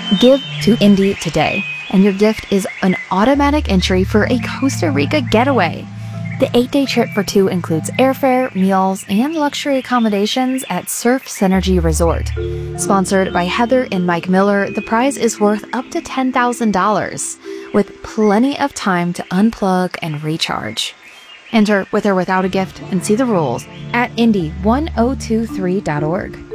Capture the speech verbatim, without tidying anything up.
Give to Indy today, and your gift is an automatic entry for a Costa Rica getaway. The eight-day trip for two includes airfare, meals, and luxury accommodations at Surf Synergy Resort. Sponsored by Heather and Mike Miller, the prize is worth up to ten thousand dollars, with plenty of time to unplug and recharge. Enter with or without a gift and see the rules at indy ten twenty-three dot org.